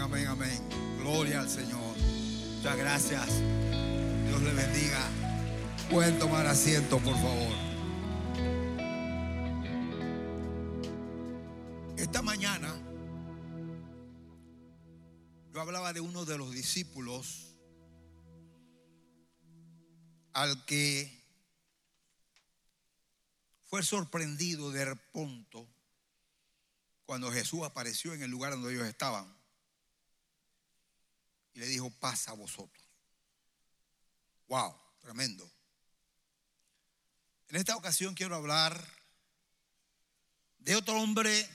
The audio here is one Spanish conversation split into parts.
amén, amén. Gloria al Señor. Muchas gracias. Dios le bendiga. Pueden tomar asiento, por favor. Esta mañana yo hablaba de uno de los discípulos al que fue sorprendido de pronto cuando Jesús apareció en el lugar donde ellos estaban y le dijo: paz a vosotros. Wow, tremendo. En esta ocasión quiero hablar de otro hombre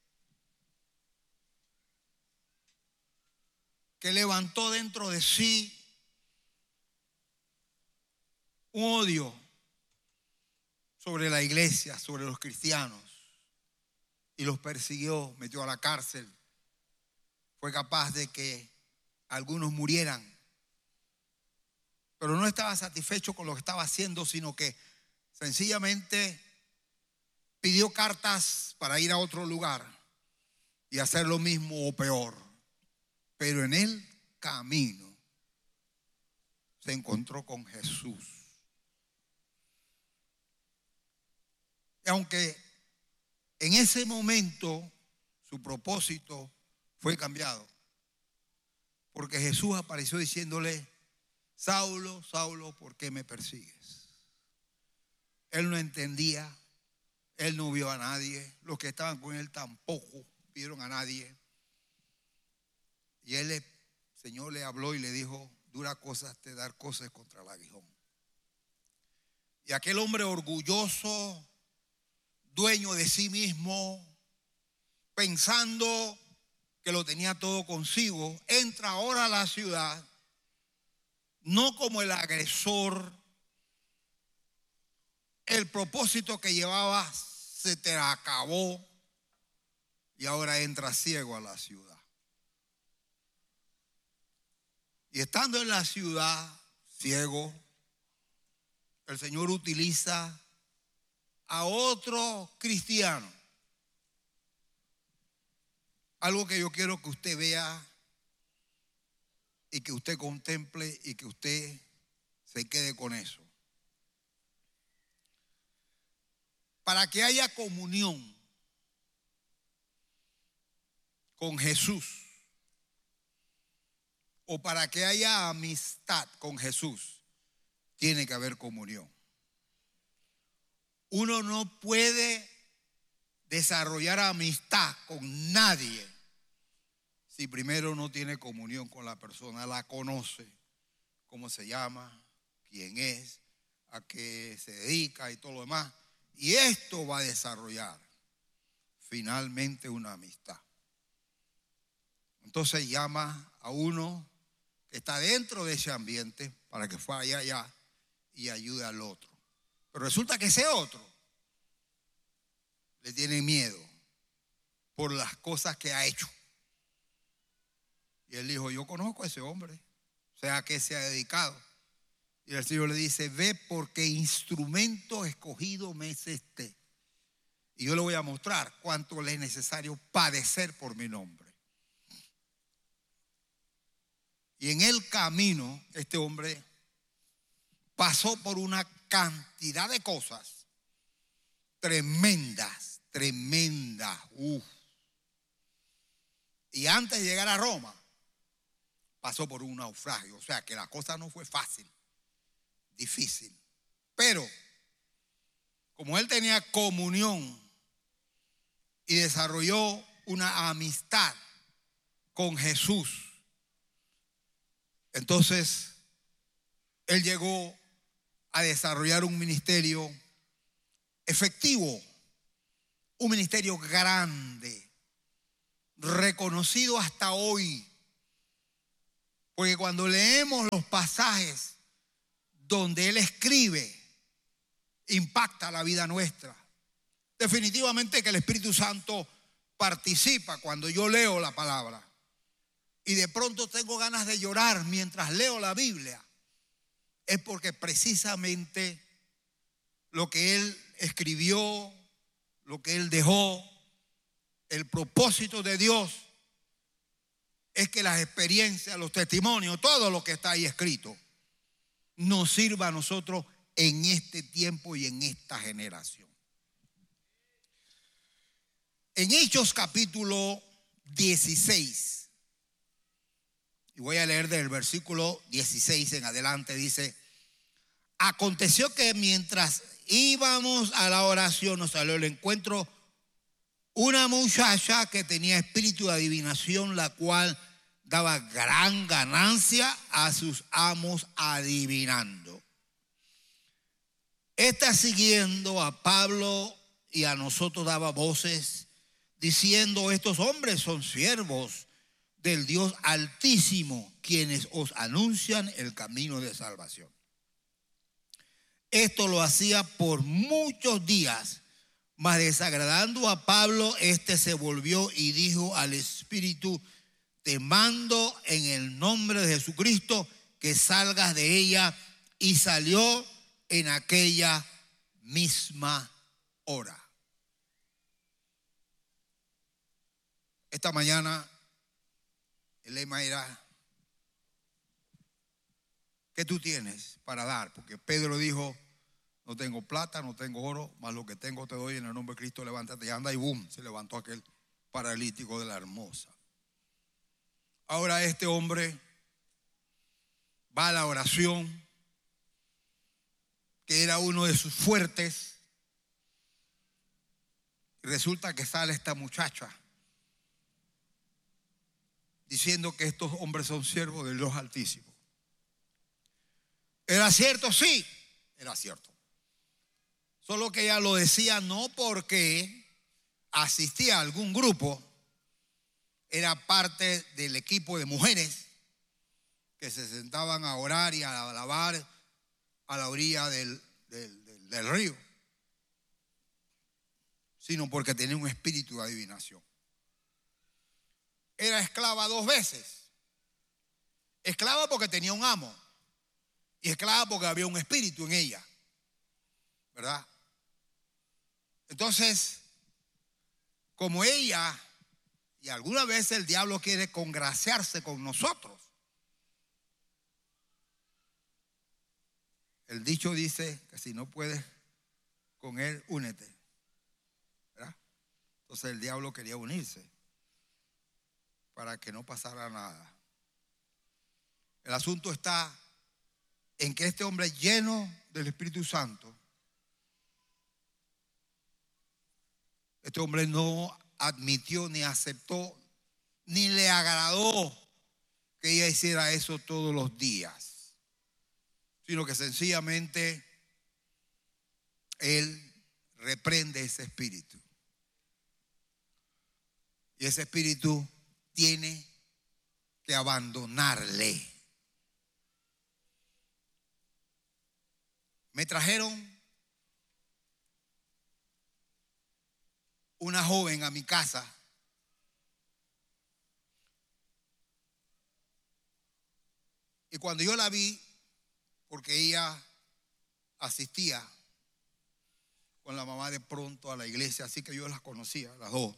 que levantó dentro de sí un odio sobre la iglesia, sobre los cristianos, y los persiguió, metió a la cárcel, fue capaz de que algunos murieran, pero no estaba satisfecho con lo que estaba haciendo, sino que sencillamente pidió cartas para ir a otro lugar y hacer lo mismo o peor. Pero en el camino se encontró con Jesús. Y aunque en ese momento su propósito fue cambiado, porque Jesús apareció diciéndole: Saulo, Saulo, ¿por qué me persigues? Él no entendía, él no vio a nadie, los que estaban con él tampoco vieron a nadie. Y el Señor le habló y le dijo: dura cosas te dar cosas contra el aguijón. Y aquel hombre orgulloso, dueño de sí mismo, pensando que lo tenía todo consigo, entra ahora a la ciudad, no como el agresor. El propósito que llevaba se te acabó y ahora entra ciego a la ciudad. Y estando en la ciudad, ciego, el Señor utiliza a otro cristiano. Algo que yo quiero que usted vea y que usted contemple y que usted se quede con eso. Para que haya comunión con Jesús, o para que haya amistad con Jesús, tiene que haber comunión. Uno no puede desarrollar amistad con nadie si primero no tiene comunión con la persona, la conoce, cómo se llama, quién es, a qué se dedica y todo lo demás. Y esto va a desarrollar finalmente una amistad. Entonces llama a uno que está dentro de ese ambiente para que vaya allá y ayude al otro. Pero resulta que ese otro le tiene miedo por las cosas que ha hecho. Y él dijo: yo conozco a ese hombre, o sea, ¿a qué se ha dedicado? Y el Señor le dice: ve, porque instrumento escogido me es este. Y yo le voy a mostrar cuánto le es necesario padecer por mi nombre. Y en el camino este hombre pasó por una cantidad de cosas tremendas, tremendas. Y antes de llegar a Roma pasó por un naufragio. O sea que la cosa no fue fácil, difícil. Pero como él tenía comunión y desarrolló una amistad con Jesús, entonces él llegó a desarrollar un ministerio efectivo, un ministerio grande, reconocido hasta hoy. Porque cuando leemos los pasajes donde él escribe, impacta la vida nuestra. Definitivamente que el Espíritu Santo participa cuando yo leo la palabra. Y de pronto tengo ganas de llorar mientras leo la Biblia. Es porque precisamente lo que él escribió, lo que él dejó, el propósito de Dios es que las experiencias, los testimonios, todo lo que está ahí escrito, nos sirva a nosotros en este tiempo y en esta generación. En Hechos capítulo 16, y voy a leer del versículo 16 en adelante, dice: aconteció que mientras íbamos a la oración nos salió al encuentro una muchacha que tenía espíritu de adivinación, la cual daba gran ganancia a sus amos adivinando. Esta, siguiendo a Pablo y a nosotros, daba voces diciendo: estos hombres son siervos del Dios Altísimo, quienes os anuncian el camino de salvación. Esto lo hacía por muchos días, mas desagradando a Pablo, éste se volvió y dijo al espíritu: te mando en el nombre de Jesucristo que salgas de ella. Y salió en aquella misma hora. Esta mañana el lema era: ¿qué tú tienes para dar? Porque Pedro dijo: no tengo plata, no tengo oro, mas lo que tengo te doy, en el nombre de Cristo levántate y anda. Y boom, se levantó aquel paralítico de la Hermosa. Ahora este hombre va a la oración, que era uno de sus fuertes, y resulta que sale esta muchacha diciendo que estos hombres son siervos del Dios Altísimo. ¿Era cierto? Sí, era cierto. Solo que ella lo decía no porque asistía a algún grupo, era parte del equipo de mujeres que se sentaban a orar y a alabar a la orilla del río, sino porque tenía un espíritu de adivinación. Era esclava 2 veces. Esclava porque tenía un amo, y esclava porque había un espíritu en ella, ¿verdad? Entonces, como ella, y alguna vez el diablo quiere congraciarse con nosotros. El dicho dice que si no puedes con él, únete, ¿verdad? Entonces el diablo quería unirse para que no pasara nada. El asunto está en que este hombre, lleno del Espíritu Santo, este hombre no admitió ni aceptó ni le agradó que ella hiciera eso todos los días, sino que sencillamente él reprende ese espíritu. Y ese espíritu tiene que abandonarle. Me trajeron una joven a mi casa y cuando yo la vi, porque ella asistía con la mamá de pronto a la iglesia, así que yo las conocía, las dos,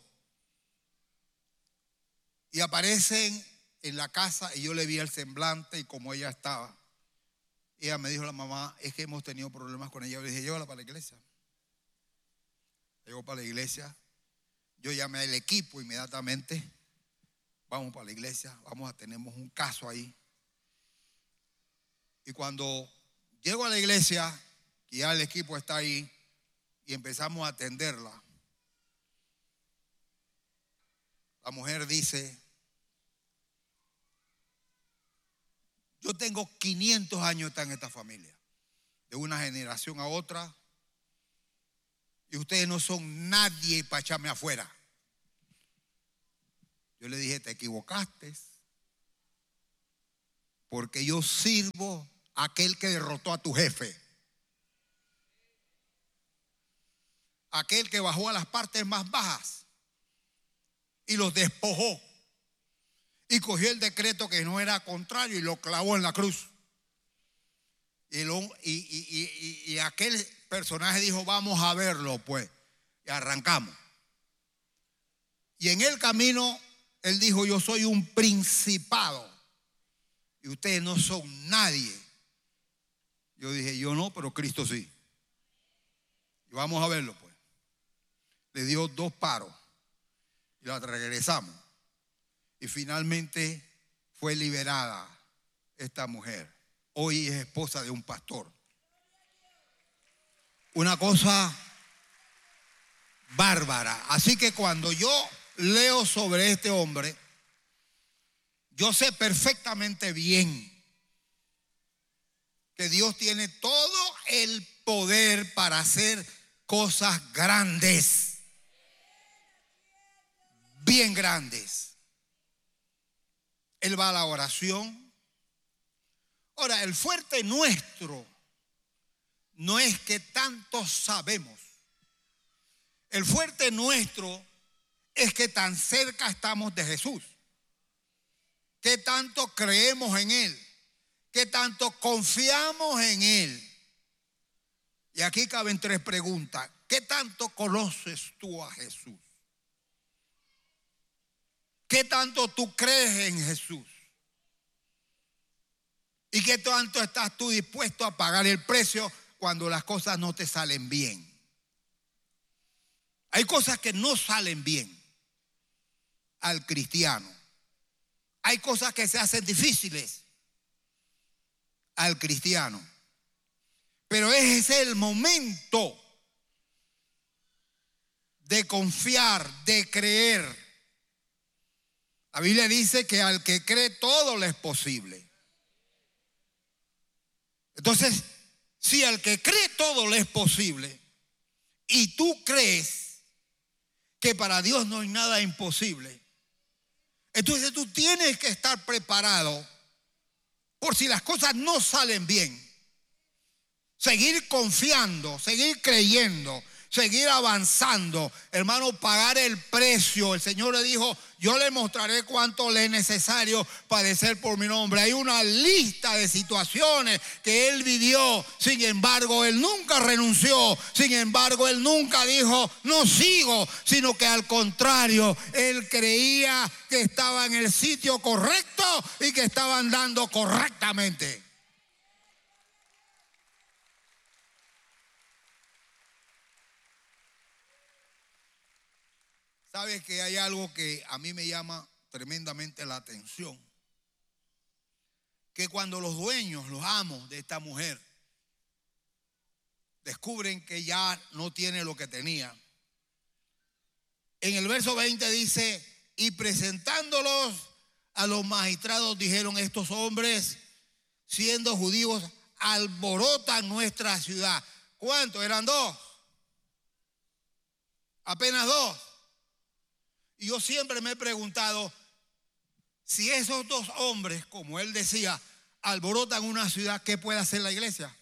y aparecen en la casa y yo le vi el semblante y como ella estaba, ella me dijo: la mamá, es que hemos tenido problemas con ella. Yo le dije: llévala para la iglesia. Llegó para la iglesia. Yo llamé al equipo inmediatamente: vamos para la iglesia, tenemos un caso ahí. Y cuando llego a la iglesia, que ya el equipo está ahí, y empezamos a atenderla, la mujer dice: yo tengo 500 años en esta familia, de una generación a otra, y ustedes no son nadie para echarme afuera. Yo le dije: te equivocaste, porque yo sirvo a aquel que derrotó a tu jefe, aquel que bajó a las partes más bajas y los despojó y cogió el decreto que no era contrario y lo clavó en la cruz. Y aquel personaje dijo: vamos a verlo pues, y arrancamos. Y en el camino Él dijo, yo soy un principado y ustedes no son nadie. Yo dije, yo no, pero Cristo sí. Y vamos a verlo pues. Le dio 2 paros y la regresamos. Y finalmente fue liberada esta mujer. Hoy es esposa de un pastor. Una cosa bárbara. Así que cuando yo leo sobre este hombre, yo sé perfectamente bien que Dios tiene todo el poder para hacer cosas grandes, bien grandes. Él va a la oración. Ahora, el fuerte nuestro no es que tanto sabemos. El fuerte nuestro es que tan cerca estamos de Jesús. Que tanto creemos en Él. Que tanto confiamos en Él. Y aquí caben 3 preguntas. ¿Qué tanto conoces tú a Jesús? ¿Qué tanto tú crees en Jesús? ¿Y qué tanto estás tú dispuesto a pagar el precio cuando las cosas no te salen bien? Hay cosas que no salen bien al cristiano. Hay cosas que se hacen difíciles al cristiano. Pero ese es el momento de confiar, de creer. La Biblia dice que al que cree todo le es posible. Entonces, si al que cree todo le es posible y tú crees que para Dios no hay nada imposible, entonces tú tienes que estar preparado por si las cosas no salen bien. Seguir confiando, seguir creyendo, seguir avanzando, hermano, pagar el precio. El Señor le dijo, yo le mostraré cuánto le es necesario padecer por mi nombre. Hay una lista de situaciones que Él vivió. Sin embargo, Él nunca renunció. Sin embargo, Él nunca dijo, no sigo, sino que al contrario, Él creía que estaba en el sitio correcto y que estaba andando correctamente. ¿Sabes que hay algo que a mí me llama tremendamente la atención? Que cuando los dueños, los amos de esta mujer, descubren que ya no tiene lo que tenía, en el verso 20 dice, y presentándolos a los magistrados dijeron, estos hombres, siendo judíos, alborotan nuestra ciudad. ¿Cuántos? Eran 2. Apenas 2. Y yo siempre me he preguntado, si esos 2 hombres, como él decía, alborotan una ciudad, ¿qué puede hacer la iglesia?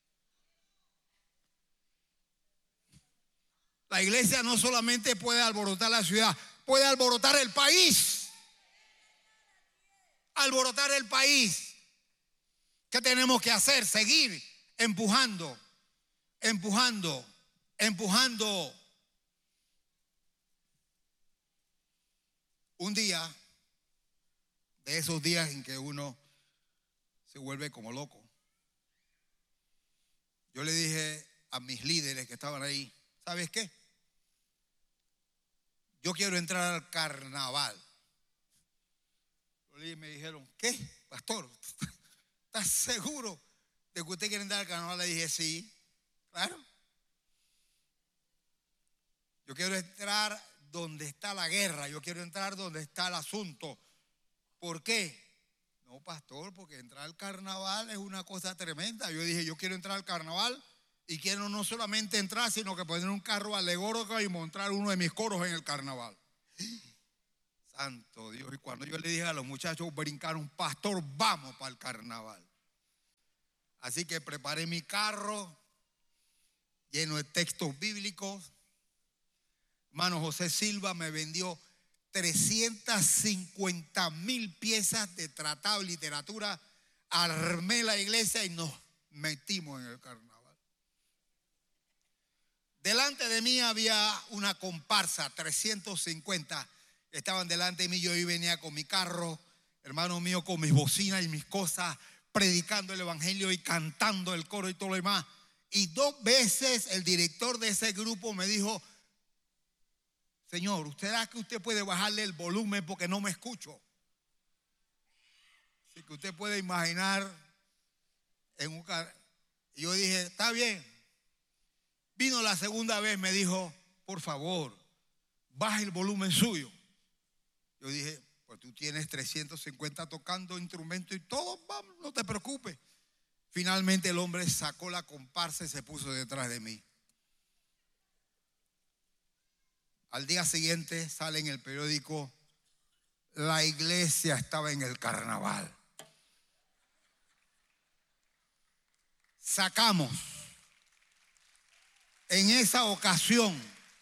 La iglesia no solamente puede alborotar la ciudad, puede alborotar el país. Alborotar el país. ¿Qué tenemos que hacer? Seguir empujando, empujando, empujando. Un día, de esos días en que uno se vuelve como loco, yo le dije a mis líderes que estaban ahí, ¿sabes qué? Yo quiero entrar al carnaval. Y me dijeron, ¿qué, pastor? ¿Estás seguro de que usted quiere entrar al carnaval? Le dije, sí, claro. Yo quiero entrar donde está la guerra, yo quiero entrar donde está el asunto. ¿Por qué? No, pastor, porque entrar al carnaval es una cosa tremenda. Yo dije, yo quiero entrar al carnaval y quiero no solamente entrar, sino que poner un carro alegórico y montar uno de mis coros en el carnaval. Santo Dios. Y cuando yo le dije a los muchachos, brincaron, pastor, vamos para el carnaval. Así que preparé mi carro lleno de textos bíblicos. Hermano José Silva me vendió 350,000 piezas de tratado y literatura. Armé la iglesia y nos metimos en el carnaval. Delante de mí había una comparsa, 350. que estaban delante de mí. Yo hoy venía con mi carro, hermano mío, con mis bocinas y mis cosas, predicando el evangelio y cantando el coro y todo lo demás. Y 2 veces el director de ese grupo me dijo: señor, ¿usted da que usted puede bajarle el volumen porque no me escucho? Así que usted puede imaginar en un carro. Y yo dije: está bien. Vino la segunda vez, me dijo: por favor, baje el volumen suyo. Yo dije: pues tú tienes 350 tocando instrumentos y todo, vamos, no te preocupes. Finalmente el hombre sacó la comparsa y se puso detrás de mí. Al día siguiente sale en el periódico: la iglesia estaba en el carnaval. Sacamos en esa ocasión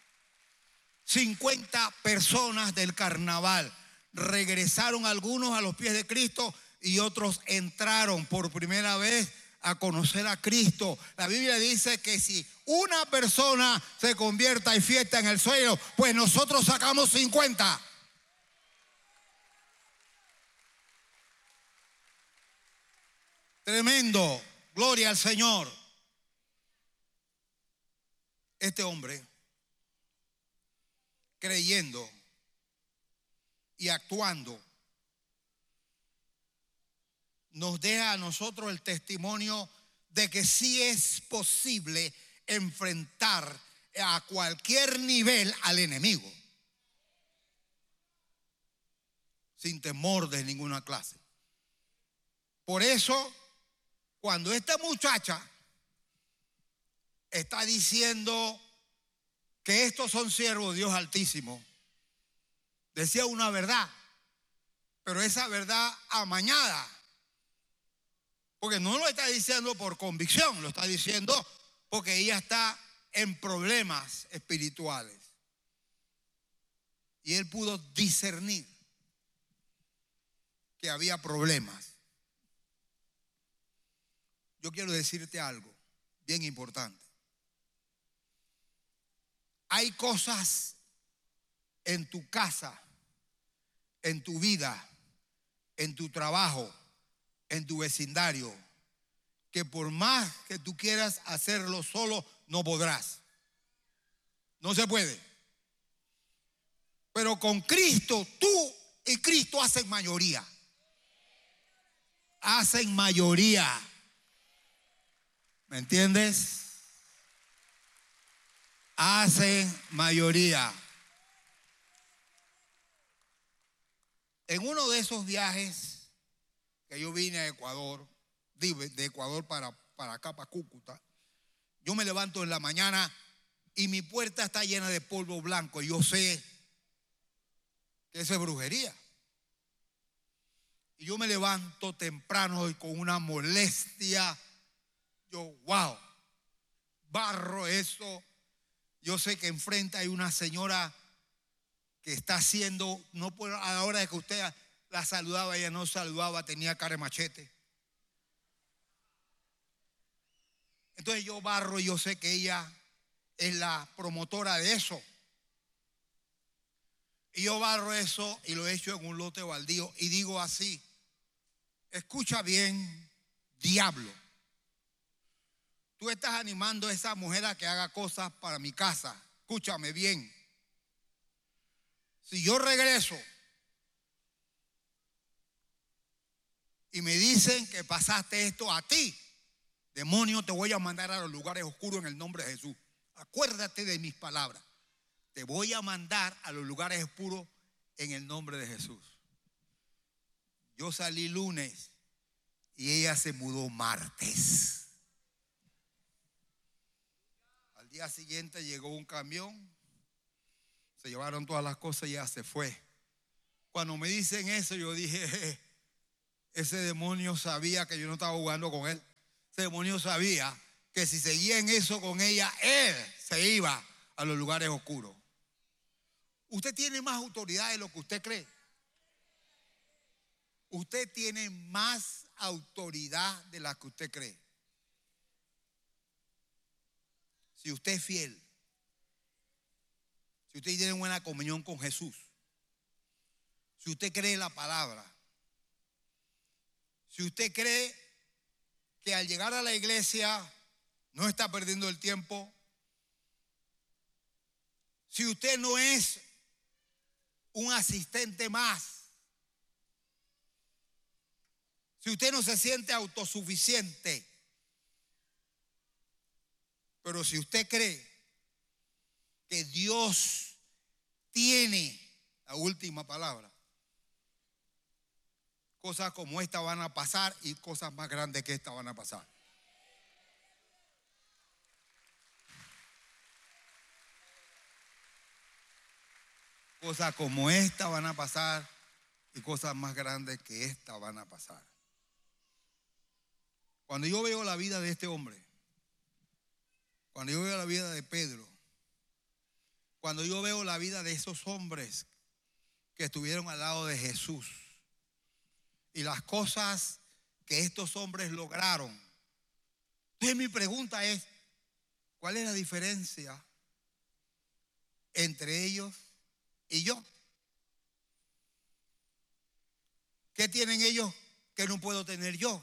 50 personas del carnaval. Regresaron algunos a los pies de Cristo y otros entraron por primera vez a conocer a Cristo. La Biblia dice que si una persona se convierta y fiesta en el suelo, pues nosotros sacamos 50. Tremendo, gloria al Señor. Este hombre, creyendo y actuando, nos deja a nosotros el testimonio de que sí es posible enfrentar a cualquier nivel al enemigo sin temor de ninguna clase. Por eso, cuando esta muchacha está diciendo que estos son siervos de Dios Altísimo, decía una verdad, pero esa verdad amañada. Porque no lo está diciendo por convicción, lo está diciendo porque ella está en problemas espirituales. Y él pudo discernir que había problemas. Yo quiero decirte algo bien importante. Hay cosas en tu casa, en tu vida, en tu trabajo, en tu vecindario, que por más que tú quieras hacerlo solo, no podrás. No se puede. Pero con Cristo, tú y Cristo hacen mayoría. Hacen mayoría. ¿Me entiendes? Hacen mayoría. En uno de esos viajes que yo vine a Ecuador, de Ecuador para acá, para Cúcuta, yo me levanto en la mañana y mi puerta está llena de polvo blanco. Y yo sé que eso es brujería. Y yo me levanto temprano y con una molestia, yo, wow, barro eso. Yo sé que enfrente hay una señora que está haciendo, no por, a la hora de que usted la saludaba, ella no saludaba, tenía cara de machete. Entonces yo barro y yo sé que ella es la promotora de eso. Y yo barro eso y lo echo en un lote baldío y digo así: escucha bien, diablo. Tú estás animando a esa mujer a que haga cosas para mi casa. Escúchame bien. Si yo regreso y me dicen que pasaste esto a ti, demonio, te voy a mandar a los lugares oscuros en el nombre de Jesús. Acuérdate de mis palabras. Te voy a mandar a los lugares oscuros en el nombre de Jesús. Yo salí lunes y ella se mudó martes. Al día siguiente llegó un camión, se llevaron todas las cosas y ella se fue. Cuando me dicen eso, yo dije: ese demonio sabía que yo no estaba jugando con él. Ese demonio sabía que si seguía en eso con ella, él se iba a los lugares oscuros. Usted tiene más autoridad de lo que usted cree. Usted tiene más autoridad de la que usted cree. Si usted es fiel, si usted tiene buena comunión con Jesús, si usted cree la palabra, si usted cree que al llegar a la iglesia no está perdiendo el tiempo, si usted no es un asistente más, si usted no se siente autosuficiente, pero si usted cree que Dios tiene la última palabra, cosas como esta van a pasar y cosas más grandes que esta van a pasar. Cosas como esta van a pasar y cosas más grandes que esta van a pasar. Cuando yo veo la vida de este hombre, cuando yo veo la vida de Pedro, cuando yo veo la vida de esos hombres que estuvieron al lado de Jesús y las cosas que estos hombres lograron, entonces mi pregunta es, ¿cuál es la diferencia entre ellos y yo? ¿Qué tienen ellos que no puedo tener yo?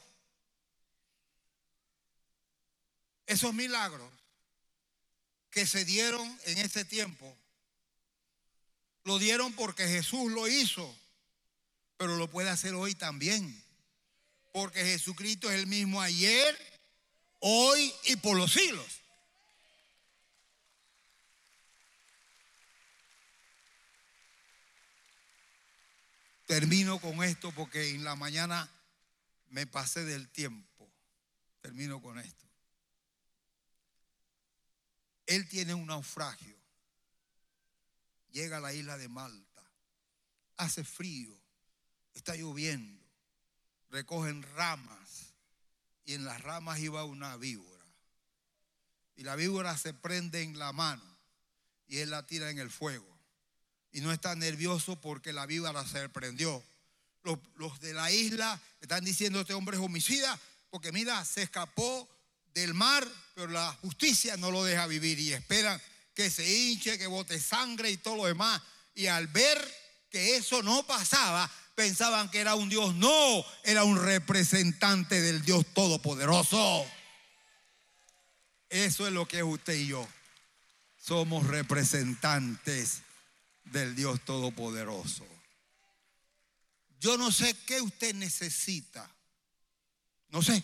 Esos milagros que se dieron en ese tiempo, lo dieron porque Jesús lo hizo, pero lo puede hacer hoy también, porque Jesucristo es el mismo ayer, hoy y por los siglos. Termino con esto porque en la mañana me pasé del tiempo. Termino con esto. Él tiene un naufragio. Llega a la isla de Malta. Hace frío. Está lloviendo. Recogen ramas. Y en las ramas iba una víbora. Y la víbora se prende en la mano. Y él la tira en el fuego. Y no está nervioso porque la víbora se prendió. Los de la isla están diciendo: este hombre es homicida porque mira, se escapó del mar, pero la justicia no lo deja vivir y esperan que se hinche, que bote sangre y todo lo demás. Y al ver que eso no pasaba, pensaban que era un Dios. No, era un representante del Dios Todopoderoso. Eso es lo que es usted y yo. Somos representantes del Dios Todopoderoso. Yo no sé qué usted necesita. No sé.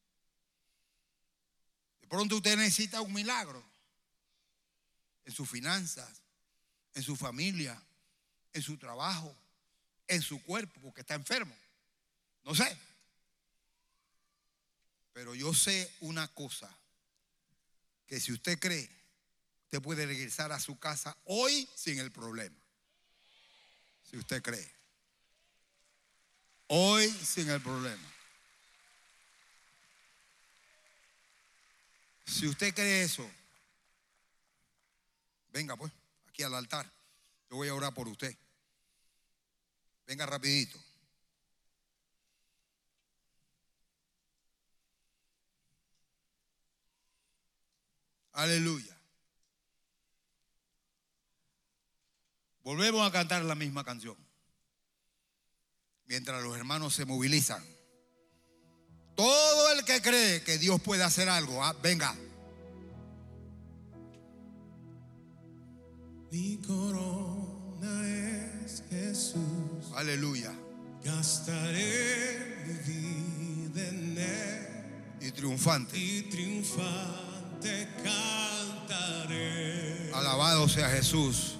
De pronto usted necesita un milagro en sus finanzas, en su familia, en su trabajo, en su cuerpo, porque está enfermo. No sé. Pero yo sé una cosa, que si usted cree, usted puede regresar a su casa hoy sin el problema. Si usted cree. Hoy sin el problema. Si usted cree eso, venga pues, aquí al altar. Yo voy a orar por usted. Venga rapidito. Aleluya. Volvemos a cantar la misma canción. Mientras los hermanos se movilizan. Todo el que cree que Dios puede hacer algo, venga. Mi corona es Jesús. Aleluya. Gastaré mi vida en él. Y triunfante. Y triunfante cantaré. Alabado sea Jesús.